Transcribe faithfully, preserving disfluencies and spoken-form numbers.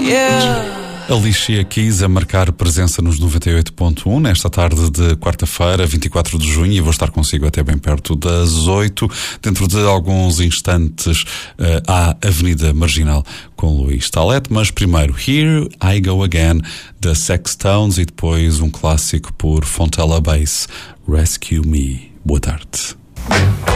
Alicia Keys a marcar presença nos noventa e oito ponto um nesta tarde de quarta-feira, vinte e quatro de junho, e vou estar consigo até bem perto das oito. Dentro de alguns instantes uh, há Avenida Marginal com Luís Talete, mas primeiro Here I Go Again da Sextones e depois um clássico por Fontella Bass, Rescue Me. Boa tarde.